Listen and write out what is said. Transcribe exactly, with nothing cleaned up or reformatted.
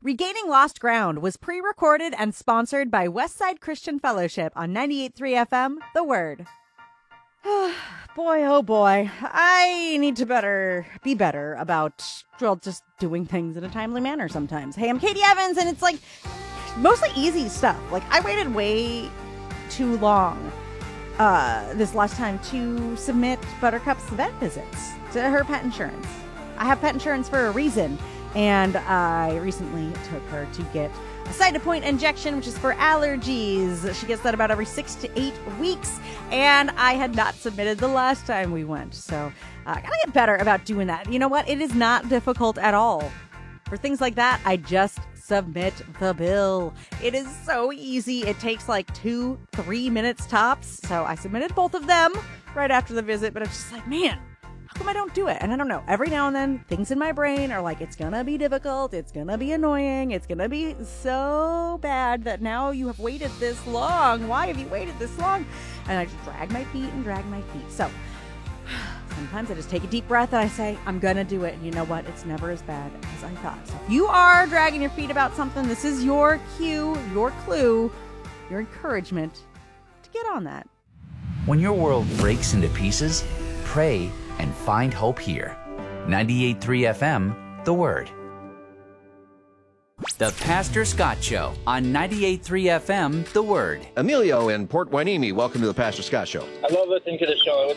Regaining Lost Ground was pre-recorded and sponsored by Westside Christian Fellowship on ninety-eight point three F M, The Word. Boy, oh boy, I need to better be better about, well, just doing things in a timely manner sometimes. Hey, I'm Katie Evans, and it's like mostly easy stuff. Like, I waited way too long uh, this last time to submit Buttercup's vet visits to her pet insurance. I have pet insurance for a reason, and I recently took her to get a Cytopoint injection, which is for allergies. She gets that about every six to eight weeks, and I had not submitted the last time we went. So uh, I gotta get better about doing that. You know what? It is not difficult at all. For things like that, I just submit the bill. It is so easy. It takes like two, three minutes tops. So I submitted both of them right after the visit, but it's just like, man, how come I don't do it? And I don't know. Every now and then, things in my brain are like, it's gonna be difficult. It's gonna be annoying. It's gonna be so bad that now you have waited this long. Why have you waited this long? And I just drag my feet and drag my feet. So sometimes I just take a deep breath and I say, I'm gonna do it. And you know what? It's never as bad as I thought. So if you are dragging your feet about something, this is your cue, your clue, your encouragement to get on that. When your world breaks into pieces, pray and find hope here. ninety-eight point three F M, The Word. The Pastor Scott Show on ninety-eight point three F M, The Word. Emilio in Port Hueneme, welcome to the Pastor Scott Show. I love listening to the show.